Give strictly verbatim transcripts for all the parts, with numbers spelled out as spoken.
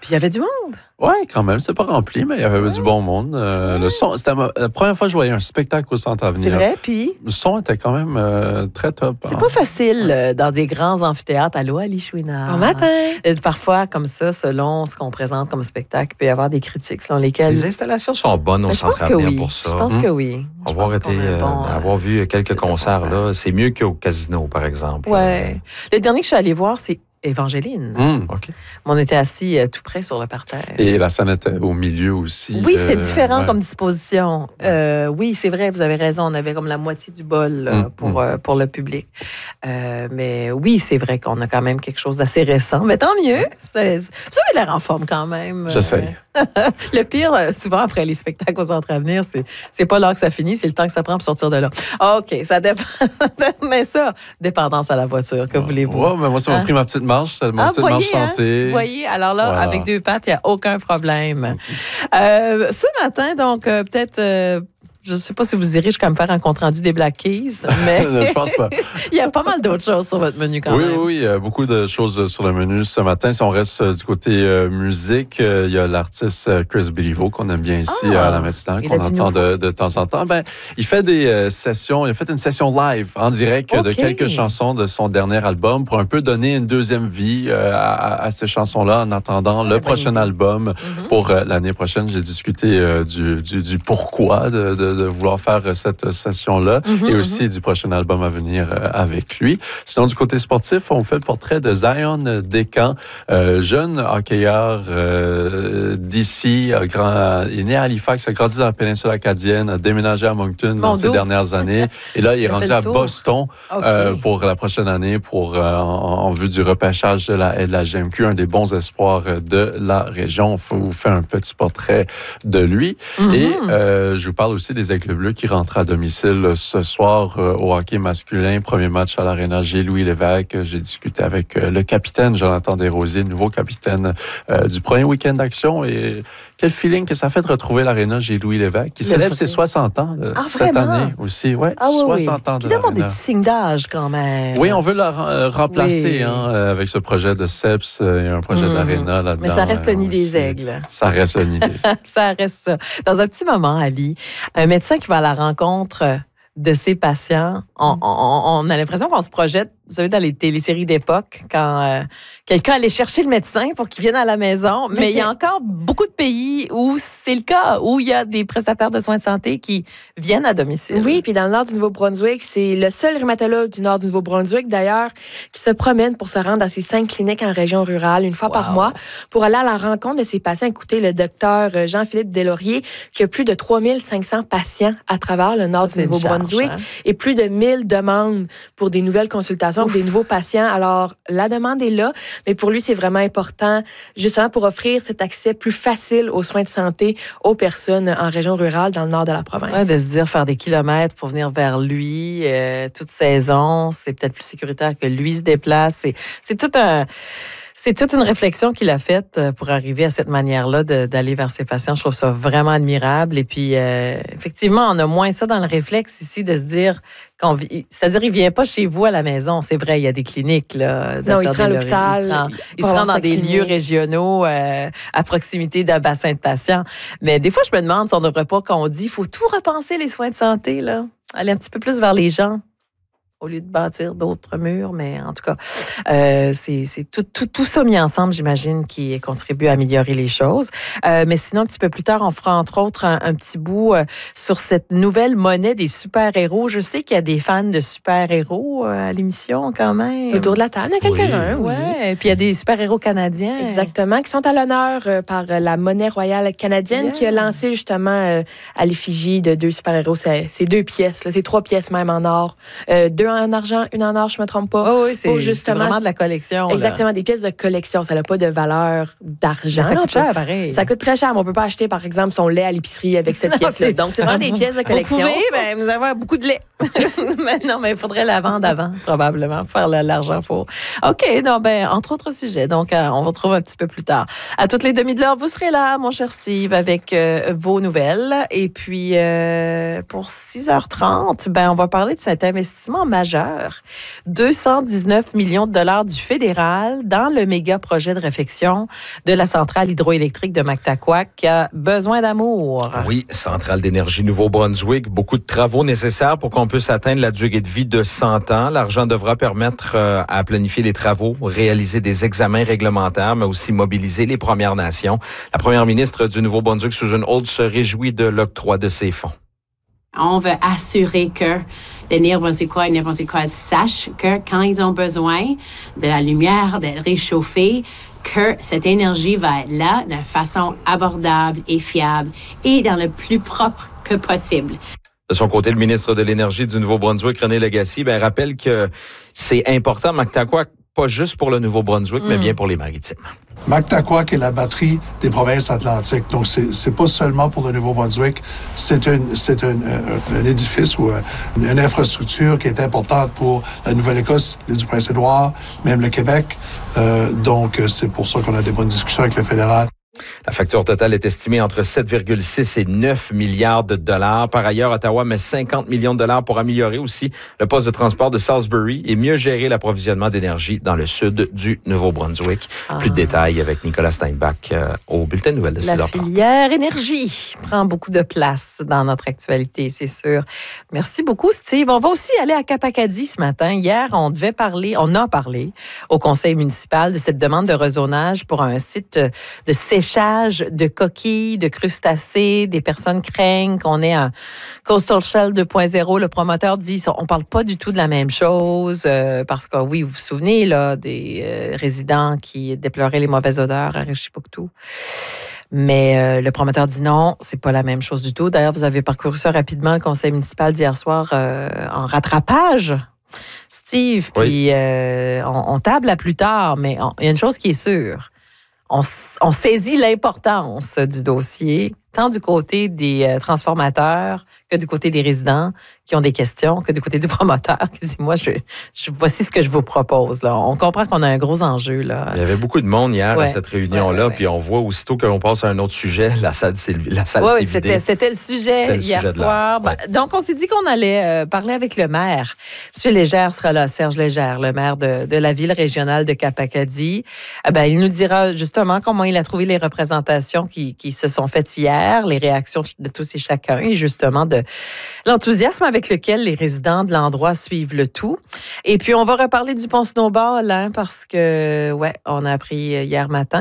Puis il y avait du monde. Oui, quand même. C'était pas rempli, mais il y avait ouais. du bon monde. Euh, ouais. Le son, c'était ma, la première fois que je voyais un spectacle au Centre Avenir. C'est vrai, puis... Le son était quand même euh, très top. C'est hein. pas facile ouais. euh, dans des grands amphithéâtres. Allô, Ali Chouinard. Bon matin. Et parfois, comme ça, selon ce qu'on présente comme spectacle, il peut y avoir des critiques selon lesquelles... Les installations sont bonnes au Centre Avenir oui. pour ça. Je pense hum. que oui. Je avoir, pense été, euh, bon, avoir vu quelques concerts, concert. là, c'est mieux qu'au Casino, par exemple. Oui. Le dernier que je suis allée voir, c'est Évangéline. Mmh, okay. On était assis euh, tout près sur le parterre. Et la scène était au milieu aussi. Oui, c'est euh, différent ouais. comme disposition. Euh, oui, c'est vrai, vous avez raison. On avait comme la moitié du bol là, mmh, pour, mmh. Euh, pour le public. Euh, mais oui, c'est vrai qu'on a quand même quelque chose d'assez récent. Mais tant mieux. C'est, vous avez l'air en forme quand même. J'essaye. Le pire, souvent, après les spectacles au Centre Avenir, c'est, c'est pas l'heure que ça finit, c'est le temps que ça prend pour sortir de là. OK, ça dépend. Mais ça, dépendance à la voiture, que voulez-vous? Ouais, mais moi, ça m'a hein? pris ma petite marche, ma ah, petite voyez, marche santé. Hein? Vous voyez, alors là, voilà. avec deux pattes, il n'y a aucun problème. euh, ce matin, donc, euh, peut-être... Euh, je ne sais pas si vous irez jusqu'à me faire un compte-rendu des Black Keys, mais je pense pas. Il y a pas mal d'autres choses sur votre menu quand oui, même. Oui, oui, il y a beaucoup de choses sur le menu ce matin. Si on reste du côté euh, musique, euh, il y a l'artiste Chris Béliveau qu'on aime bien ici ah, à la matinale, qu'on entend de, de temps en temps. Ben, il fait des euh, sessions, il a fait une session live en direct okay. de quelques chansons de son dernier album pour un peu donner une deuxième vie euh, à, à ces chansons-là en attendant ouais, le prochain bien. album mm-hmm. pour euh, l'année prochaine. J'ai discuté euh, du, du, du pourquoi de, de de vouloir faire cette session-là mm-hmm, et aussi mm-hmm. du prochain album à venir euh, avec lui. Sinon, du côté sportif, on fait le portrait de Zion Descamps, euh, jeune hockeyeur euh, d'ici, grand, il est né à Halifax, a grandi dans la péninsule acadienne, a déménagé à Moncton Mon dans dos. ces dernières années et là, il est rendu à Boston okay. euh, pour la prochaine année pour euh, en, en vue du repêchage de la, de la G M Q, un des bons espoirs de la région. Il faut vous faire un petit portrait de lui. Mm-hmm. Et euh, je vous parle aussi des Aigles Bleus qui rentrent à domicile ce soir euh, au hockey masculin. Premier match à l'Arena G-Louis Lévesque. J'ai discuté avec euh, le capitaine Jonathan Desrosiers, le nouveau capitaine euh, du premier week-end d'action. Et quel feeling que ça fait de retrouver l'Arena G-Louis Lévesque qui célèbre ses soixante ans là, ah, cette année aussi. Ouais, ah, oui, soixante oui. ans de Qui demande des petits signes d'âge quand même. Oui, on veut la euh, remplacer oui. hein, avec ce projet de C E P S et un projet mmh. d'Arena là-dedans. Mais ça reste le nid aussi. des aigles. Ça reste le nid des aigles. Ça reste ça. Dans un petit moment, Ali, un médecin qui va à la rencontre de ses patients, on, on, on a l'impression qu'on se projette, vous savez, dans les téléséries d'époque, quand euh, quelqu'un allait chercher le médecin pour qu'il vienne à la maison. Mais, mais il y a encore beaucoup de pays où c'est le cas, où il y a des prestataires de soins de santé qui viennent à domicile. Oui, puis dans le nord du Nouveau-Brunswick, c'est le seul rhumatologue du nord du Nouveau-Brunswick, d'ailleurs, qui se promène pour se rendre à ces cinq cliniques en région rurale une fois wow. par mois pour aller à la rencontre de ses patients. Écoutez, le docteur Jean-Philippe Deslauriers, qui a plus de trois mille cinq cents patients à travers le nord Ça, du Nouveau-Brunswick charge, hein? et plus de mille demandes pour des nouvelles consultations, pour des nouveaux patients. Alors, la demande est là, mais pour lui, c'est vraiment important, justement, pour offrir cet accès plus facile aux soins de santé aux personnes en région rurale, dans le nord de la province. Ouais, de se dire, faire des kilomètres pour venir vers lui, euh, toute saison, c'est peut-être plus sécuritaire que lui se déplace. C'est, c'est tout un... C'est toute une réflexion qu'il a faite pour arriver à cette manière-là de, d'aller vers ses patients. Je trouve ça vraiment admirable. Et puis, euh, effectivement, on a moins ça dans le réflexe ici de se dire, qu'on vit, c'est-à-dire, il ne vient pas chez vous à la maison. C'est vrai, il y a des cliniques. Là, non, il se rend à l'hôpital. Il se rend, il se rend dans des clinique. lieux régionaux euh, à proximité d'un bassin de patients. Mais des fois, je me demande si on ne devrait pas, quand on dit, il faut tout repenser les soins de santé, là, aller un petit peu plus vers les gens, au lieu de bâtir d'autres murs, mais en tout cas, euh, c'est, c'est tout, tout, tout ça mis ensemble, j'imagine, qui contribue à améliorer les choses. Euh, mais sinon, un petit peu plus tard, on fera entre autres un, un petit bout euh, sur cette nouvelle monnaie des super-héros. Je sais qu'il y a des fans de super-héros euh, à l'émission quand même. Autour de la table, il y a quelques-uns, oui. Ouais. Puis il y a des super-héros canadiens. Exactement, qui sont à l'honneur euh, par la monnaie royale canadienne yeah. qui a lancé justement euh, à l'effigie de deux super-héros. C'est, c'est deux pièces, là, c'est trois pièces même en or. Euh, deux en argent, une en or, je ne me trompe pas. Oh oui, c'est, justement, c'est vraiment de la collection. Exactement, là. Des pièces de collection. Ça n'a pas de valeur d'argent. Mais ça coûte cher, pareil. Ça coûte très cher, mais on ne peut pas acheter, par exemple, son lait à l'épicerie avec cette pièce-là. Donc, c'est vraiment des pièces de collection. Vous pouvez, ben, vous avez beaucoup de lait. mais non, mais il faudrait la vendre avant, probablement, pour faire l'argent pour. OK, non, ben, entre autres sujets. Donc, euh, on va retrouver un petit peu plus tard. À toutes les demi de l'heure, vous serez là, mon cher Steve, avec euh, vos nouvelles. Et puis, euh, pour six heures trente, ben, on va parler de cet investissement majeur. deux cent dix-neuf millions de dollars du fédéral dans le méga projet de réfection de la centrale hydroélectrique de Mactaquac qui a besoin d'amour. Oui, centrale d'énergie Nouveau-Brunswick. Beaucoup de travaux nécessaires pour qu'on puisse atteindre la durée de vie de cent ans. L'argent devra permettre euh, à planifier les travaux, réaliser des examens réglementaires, mais aussi mobiliser les Premières Nations. La première ministre du Nouveau-Brunswick, Susan Holt, se réjouit de l'octroi de ces fonds. On veut assurer que les Néo-Brunswickois et Néo-Brunswickoises sachent que quand ils ont besoin de la lumière, d'être réchauffés, que cette énergie va être là de façon abordable et fiable et dans le plus propre que possible. De son côté, le ministre de l'Énergie du Nouveau-Brunswick, René Lagacé, ben, rappelle que c'est important, Mactaquac, pas juste pour le Nouveau-Brunswick, mm. mais bien pour les Maritimes. Mactaquac est la batterie des provinces atlantiques. Donc, c'est, c'est pas seulement pour le Nouveau-Brunswick. C'est, une, c'est un, un, un édifice ou une, une infrastructure qui est importante pour la Nouvelle-Écosse, l'île du Prince-Édouard, même le Québec. Euh, donc, c'est pour ça qu'on a des bonnes discussions avec le fédéral. La facture totale est estimée entre sept virgule six et neuf milliards de dollars. Par ailleurs, Ottawa met cinquante millions de dollars pour améliorer aussi le poste de transport de Salisbury et mieux gérer l'approvisionnement d'énergie dans le sud du Nouveau-Brunswick. Ah. Plus de détails avec Nicolas Steinbach euh, au Bulletin de nouvelles de six heures trente. La filière énergie prend beaucoup de place dans notre actualité, c'est sûr. Merci beaucoup, Steve. On va aussi aller à Cap Acadie ce matin. Hier, on devait parler, on a parlé au conseil municipal de cette demande de rezonage pour un site de séchage de coquilles, de crustacés. Des personnes craignent qu'on ait un Coastal Shell deux point zéro. Le promoteur dit on ne parle pas du tout de la même chose euh, parce que, oui, vous vous souvenez là, des euh, résidents qui déploraient les mauvaises odeurs à Richipouctou. Mais euh, le promoteur dit non, c'est pas la même chose du tout. D'ailleurs, vous avez parcouru ça rapidement, le conseil municipal d'hier soir, euh, en rattrapage. Steve, oui. Puis euh, on, on table à plus tard, mais il y a une chose qui est sûre. On, on saisit l'importance du dossier, tant du côté des euh, transformateurs que du côté des résidents qui ont des questions, que du côté du promoteur qui dit, moi, je, je, voici ce que je vous propose. Là. On comprend qu'on a un gros enjeu. Là. Il y avait beaucoup de monde hier ouais. à cette réunion-là, ouais, ouais, puis on voit aussitôt qu'on passe à un autre sujet, la salle s'est, la salle ouais, s'est vidée. C'était, c'était le sujet c'était le hier sujet soir. Ouais. Donc, on s'est dit qu'on allait euh, parler avec le maire. M. Légère sera là, Serge Légère, le maire de, de la ville régionale de Cap Acadie. Eh ben, il nous dira justement comment il a trouvé les représentations qui, qui se sont faites hier, les réactions de tous et chacun, et justement de l'enthousiasme avec lequel les résidents de l'endroit suivent le tout. Et puis, on va reparler du pont Snowball, hein, parce que, ouais, on a appris hier matin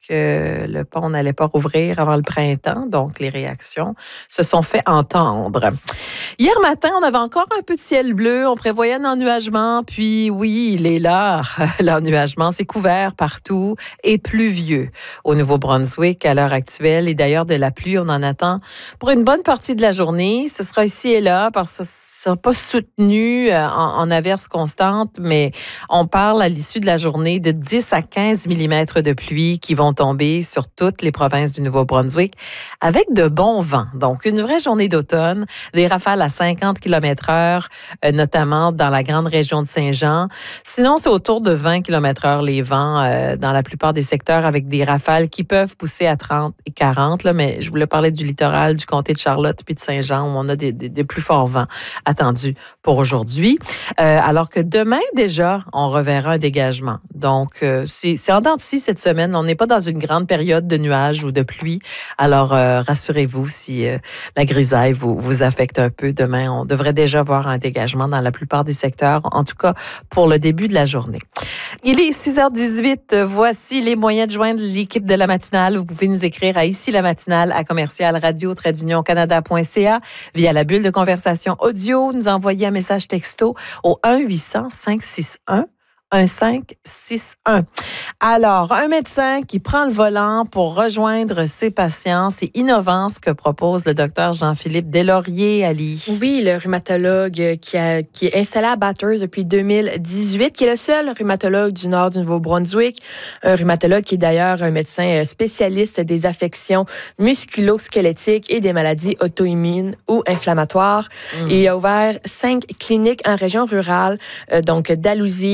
que le pont n'allait pas rouvrir avant le printemps, donc les réactions se sont fait entendre. Hier matin, on avait encore un peu de ciel bleu, on prévoyait un ennuagement, puis oui, il est là, l'ennuagement, c'est couvert partout et pluvieux au Nouveau-Brunswick à l'heure actuelle, et d'ailleurs de la pluie, on en attend pour une bonne partie de la journée. Ce sera ici et là, parce que ce ne sera pas soutenu en, en averse constante, mais on parle à l'issue de la journée de dix à quinze millimètres de pluie qui vont tomber sur toutes les provinces du Nouveau-Brunswick avec de bons vents. Donc, une vraie journée d'automne, des rafales à cinquante kilomètres heure, euh, notamment dans la grande région de Saint-Jean. Sinon, c'est autour de vingt kilomètres heure les vents euh, dans la plupart des secteurs avec des rafales qui peuvent pousser à trente et quarante. Là, mais je voulais parler du littoral, du comté de Charlotte puis de Saint-Jean où on a des, des, des plus forts vents attendus pour aujourd'hui. Euh, alors que demain, déjà, on reverra un dégagement. Donc, euh, c'est, c'est en dents de scie cette semaine. On n'est pas dans une grande période de nuages ou de pluie. Alors, euh, rassurez-vous si euh, la grisaille vous, vous affecte un peu. Demain, on devrait déjà voir un dégagement dans la plupart des secteurs, en tout cas pour le début de la journée. Il est six heures dix-huit. Voici les moyens de joindre l'équipe de la matinale. Vous pouvez nous écrire à ici la matinale à commercial radio trait d'union canada point c a via la bulle de conversation audio. Nous envoyer un message texto au un huit cents cinq six un un cinq six un. Alors, un médecin qui prend le volant pour rejoindre ses patients, c'est innovant ce que propose le docteur Jean-Philippe Deslauriers, Ali. Oui, le rhumatologue qui, a, qui est installé à Bathurst depuis deux mille dix-huit, qui est le seul rhumatologue du nord du Nouveau-Brunswick, un rhumatologue qui est d'ailleurs un médecin spécialiste des affections musculo-squelettiques et des maladies auto-immunes ou inflammatoires. Mmh. Il a ouvert cinq cliniques en région rurale, donc Dalhousie, Lamec,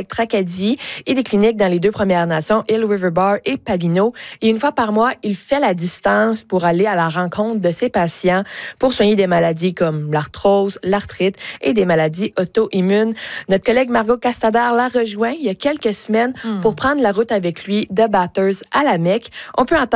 avec Tracadie et des cliniques dans les deux Premières Nations, Hill River Bar et Pabineau. Et une fois par mois, il fait la distance pour aller à la rencontre de ses patients pour soigner des maladies comme l'arthrose, l'arthrite et des maladies auto-immunes. Notre collègue Margot Castader l'a rejoint il y a quelques semaines mm. pour prendre la route avec lui de Bathurst à la Mecque. On peut entendre